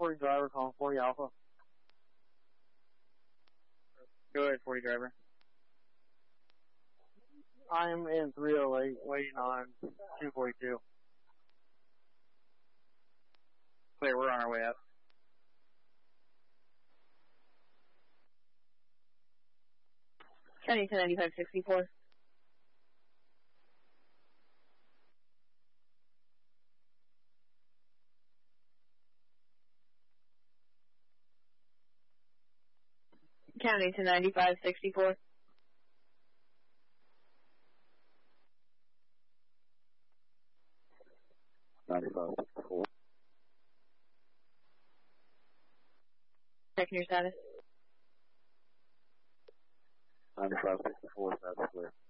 40 driver calling 40 Alpha. Go ahead, 40 driver. I'm in 308, waiting on 242. Clear, we're on our way up. County 1095-64. County 1095-64. Checking your status. 95-64, status clear.